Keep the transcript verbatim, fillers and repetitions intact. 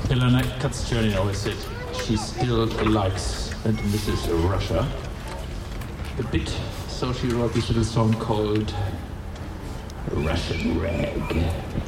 Ilona Katsterny always said she still likes and misses Russia a bit, so she wrote this little song called Russian Rag.